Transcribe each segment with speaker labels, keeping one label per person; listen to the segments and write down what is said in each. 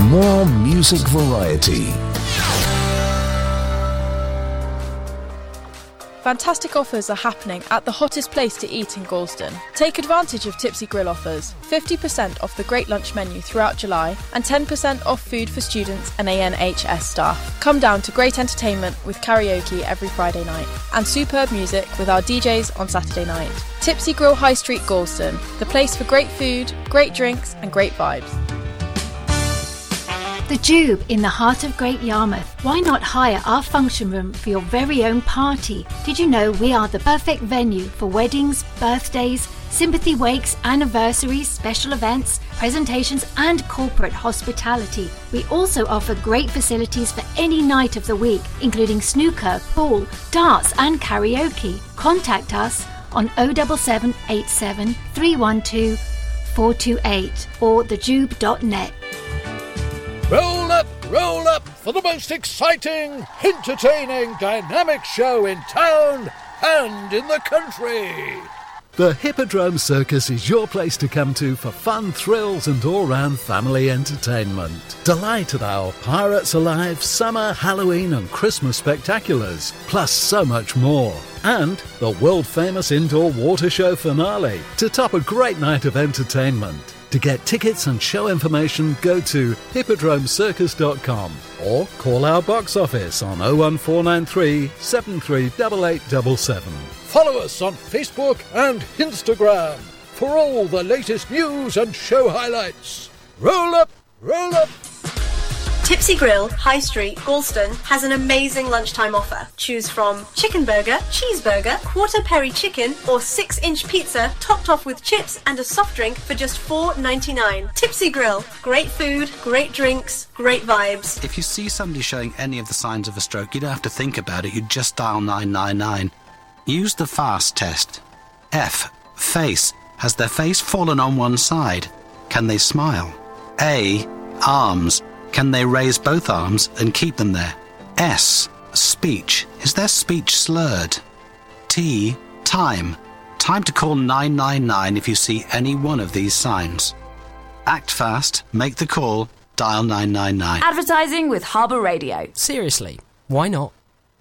Speaker 1: more music variety.
Speaker 2: Fantastic offers are happening at the hottest place to eat in Galston. Take advantage of Tipsy Grill offers. 50% off the Great Lunch menu throughout July and 10% off food for students and ANHS staff. Come down to great entertainment with karaoke every Friday night and superb music with our DJs on Saturday night. Tipsy Grill High Street Galston, the place for great food, great drinks and great vibes.
Speaker 3: The Jube in the heart of Great Yarmouth. Why not hire our function room for your very own party? Did you know we are the perfect venue for weddings, birthdays, sympathy wakes, anniversaries, special events, presentations and corporate hospitality. We also offer great facilities for any night of the week, including snooker, pool, darts and karaoke. Contact us on 07787 312 428 or thejube.net.
Speaker 4: Roll up for the most exciting, entertaining, dynamic show in town and in the country.
Speaker 5: The Hippodrome Circus is your place to come to for fun, thrills and all-round family entertainment. Delight at our Pirates Alive, Summer, Halloween and Christmas spectaculars, plus so much more. And the world-famous indoor water show finale to top a great night of entertainment. To get tickets and show information, go to hippodromecircus.com or call our box office on 01493 738877.
Speaker 4: Follow us on Facebook and Instagram for all the latest news and show highlights. Roll up, roll up.
Speaker 6: Tipsy Grill, High Street, Galston has an amazing lunchtime offer. Choose from chicken burger, cheeseburger, quarter peri chicken or 6-inch pizza topped off with chips and a soft drink for just $4.99. Tipsy Grill, great food, great drinks, great vibes.
Speaker 7: If you see somebody showing any of the signs of a stroke, you don't have to think about it, you just dial 999. Use the FAST test. F. Face. Has their face fallen on one side? Can they smile? A. Arms. Can they raise both arms and keep them there? S. Speech. Is their speech slurred? T. Time. Time to call 999 if you see any one of these signs. Act fast, make the call, dial 999.
Speaker 8: Advertising with Harbour Radio.
Speaker 9: Seriously, why not?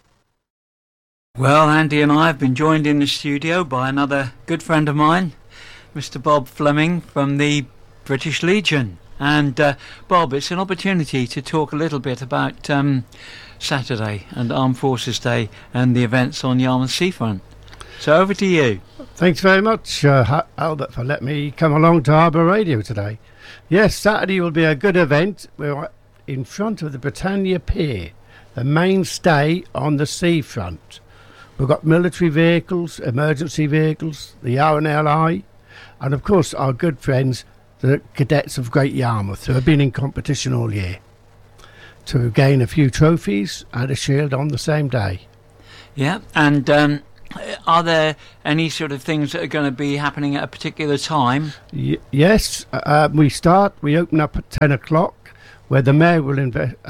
Speaker 10: Well, Andy and I have been joined in the studio by another good friend of mine, Mr. Bob Fleming from the British Legion. And Bob, it's an opportunity to talk a little bit about Saturday and Armed Forces Day and the events on Yarmouth Seafront. So over to you.
Speaker 11: Thanks very much, Albert, for letting me come along to Harbour Radio today. Yes, Saturday will be a good event. We're in front of the Britannia Pier, the mainstay on the seafront. We've got military vehicles, emergency vehicles, the RNLI, and of course our good friends, the cadets of Great Yarmouth, who have been in competition all year, to gain a few trophies and a shield on the same day.
Speaker 10: Yeah, and are there any sort of things that are going to be happening at a particular time?
Speaker 11: Yes, we open up at 10 o'clock, where the Mayor will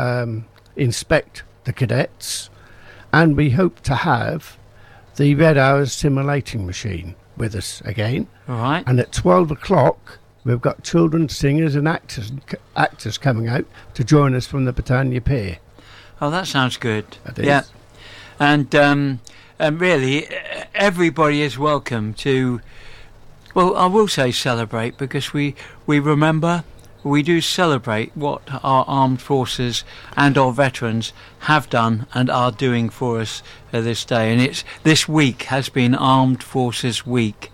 Speaker 11: inspect the cadets, and we hope to have the Red Hours simulating machine with us again.
Speaker 10: All right.
Speaker 11: And at 12 o'clock, we've got children, singers and actors coming out to join us from the Britannia Pier.
Speaker 10: Oh, that sounds good.
Speaker 11: That is.
Speaker 10: Yeah. And really, everybody is welcome to, well, I will say celebrate, because we remember, we do celebrate what our armed forces and our veterans have done and are doing for us this day. And this week has been Armed Forces Week.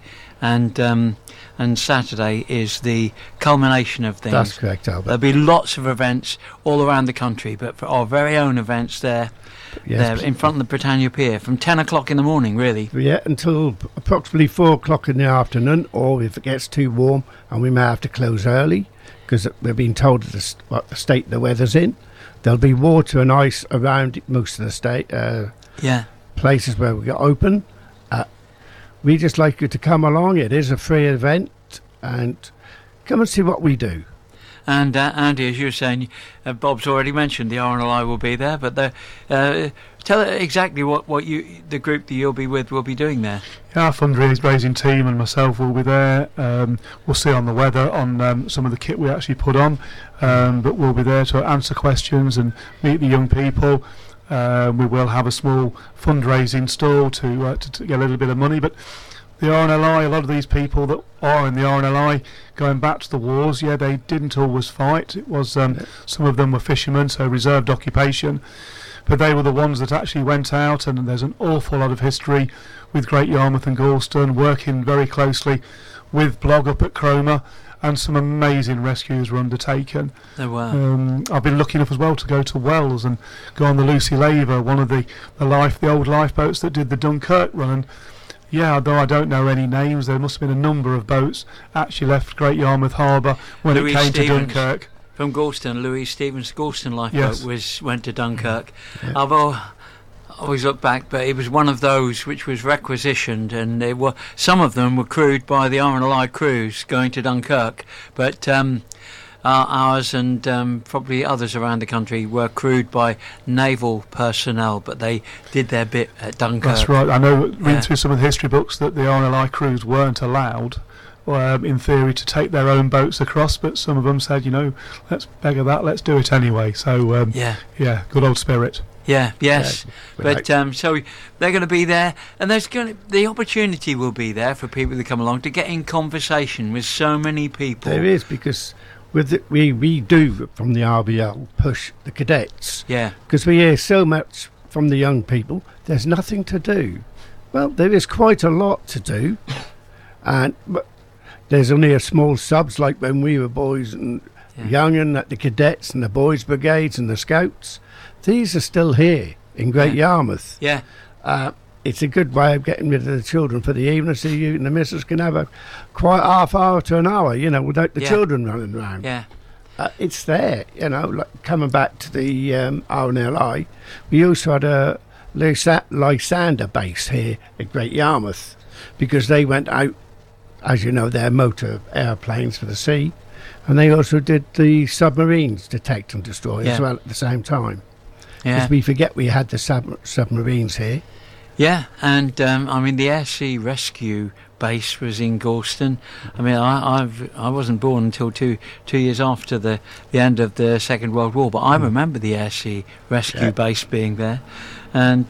Speaker 10: And Saturday is the culmination of things.
Speaker 11: That's correct, Albert.
Speaker 10: There'll be lots of events all around the country, but for our very own events there in front of the Britannia Pier from 10 o'clock in the morning, really.
Speaker 11: Yeah, until approximately 4 o'clock in the afternoon, or if it gets too warm and we may have to close early, because we've been told what the state the weather's in. There'll be water and ice around most of the state. Places where we got open. We just like you to come along. It is a free event, and come and see what we do.
Speaker 10: And Andy, as you were saying, Bob's already mentioned the RNLI will be there, but tell exactly what the group that you'll be with will be doing there.
Speaker 12: Our fundraising team and myself will be there. We'll see on the weather on some of the kit we actually put on, but we'll be there to answer questions and meet the young people. We will have a small fundraising stall to get a little bit of money, but the RNLI, a lot of these people that are in the RNLI going back to the wars, they didn't always fight. It was some of them were fishermen, so reserved occupation, but they were the ones that actually went out, and there's an awful lot of history with Great Yarmouth and Gorleston, working very closely with Blog up at Cromer, and some amazing rescues were undertaken.
Speaker 10: There were.
Speaker 12: I've been lucky enough as well to go to Wells and go on the Lucy Laver, one of the old lifeboats that did the Dunkirk run. And although I don't know any names, there must have been a number of boats actually left Great Yarmouth Harbour when it came to Dunkirk.
Speaker 10: From Gorleston, Louis Stevens' Gorleston lifeboat went to Dunkirk.
Speaker 12: Yeah.
Speaker 10: I've always look back, but it was one of those which was requisitioned, and some of them were crewed by the RNLI crews going to Dunkirk, but ours and probably others around the country were crewed by naval personnel, but they did their bit at Dunkirk.
Speaker 12: That's right. I know, reading through some of the history books, that the RNLI crews weren't allowed in theory to take their own boats across, but some of them said, let's beggar that, let's do it anyway. So good old spirit.
Speaker 10: Yes. But so they're going to be there, and the opportunity will be there for people to come along to get in conversation with so many people.
Speaker 11: There is, because we do from the RBL push the cadets.
Speaker 10: Yeah.
Speaker 11: Because we hear so much from the young people. There's nothing to do. Well, there is quite a lot to do, but there's only a small subs like when we were boys and young, and the cadets and the boys' brigades and the scouts. These are still here in Great Yarmouth.
Speaker 10: Yeah.
Speaker 11: It's a good way of getting rid of the children for the evening, so you and the missus can have a quiet half hour to an hour, without the children running around.
Speaker 10: Yeah.
Speaker 11: It's there, like coming back to the RNLI, we also had a Lysander base here at Great Yarmouth, because they went out, as you know, their motor airplanes for the sea, and they also did the submarines detect and destroy as well at the same time. Because we forget we had the submarines here.
Speaker 10: Yeah, and the Air Sea Rescue base was in Gorleston. I wasn't born until two years after the end of the Second World War, but I remember the Air Sea Rescue base being there, and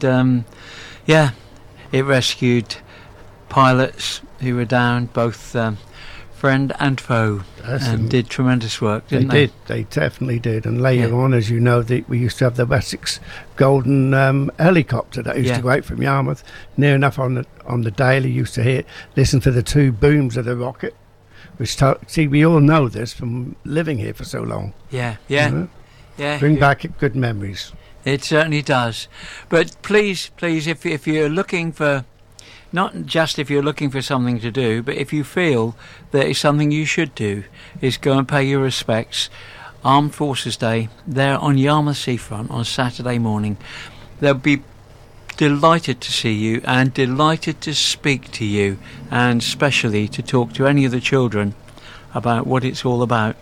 Speaker 10: it rescued pilots who were down, both friend and foe, and did tremendous work, didn't they?
Speaker 11: They definitely did. And later on, as you know, we used to have the Wessex Golden helicopter that used to go out from Yarmouth. Near enough on the daily, used to listen for the two booms of the rocket. We all know this from living here for so long.
Speaker 10: Yeah.
Speaker 11: Bring back good memories.
Speaker 10: It certainly does. But please, if you're looking for, not just if you're looking for something to do, but if you feel that it's something you should do, is go and pay your respects. Armed Forces Day, there on Yarmouth Seafront on Saturday morning. They'll be delighted to see you and delighted to speak to you, and especially to talk to any of the children about what it's all about.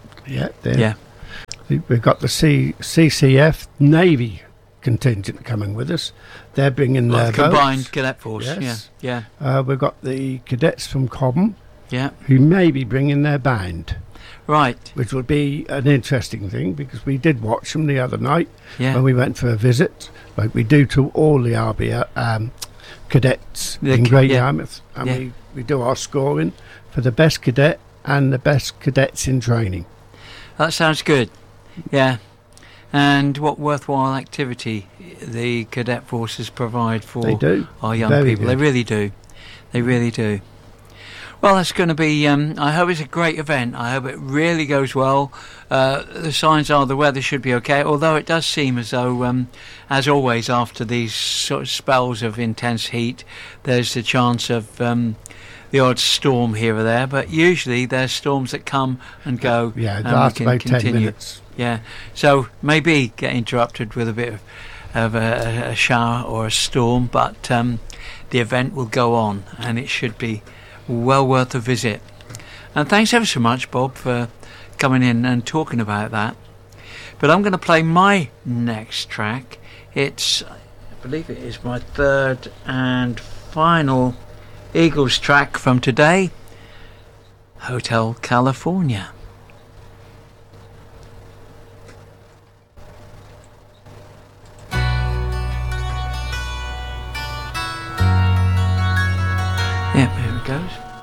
Speaker 11: We've got the CCF Navy contingent coming with us. They're bringing their
Speaker 10: combined
Speaker 11: boats.
Speaker 10: cadet force.
Speaker 11: Yes. We've got the cadets from Cobham,
Speaker 10: Yeah.
Speaker 11: who may be bringing their band.
Speaker 10: Right.
Speaker 11: Which will be an interesting thing, because we did watch them the other night
Speaker 10: Yeah.
Speaker 11: when we went for a visit, like we do to all the RBA cadets in Great Yarmouth. And we do our scoring for the best cadet and the best cadets in training.
Speaker 10: That sounds good. Yeah. And what worthwhile activity the cadet forces provide for
Speaker 11: They do.
Speaker 10: our young
Speaker 11: Very
Speaker 10: people.
Speaker 11: good.
Speaker 10: They really do. They really do. Well, that's going to be, I hope it's a great event. I hope it really goes well. The signs are the weather should be okay, although it does seem as though, as always, after these sort of spells of intense heat, there's the chance of the odd storm here or there. But usually there's storms that come and go.
Speaker 11: Yeah, it
Speaker 10: and
Speaker 11: lasts
Speaker 10: we can
Speaker 11: about 10
Speaker 10: continue.
Speaker 11: minutes.
Speaker 10: Yeah, so maybe get interrupted with a bit of a shower or a storm, but the event will go on, and it should be well worth a visit. And thanks ever so much, Bob, for coming in and talking about that. But I'm going to play my next track. I believe it is my third and final Eagles track from today, Hotel California. Yep, here it goes.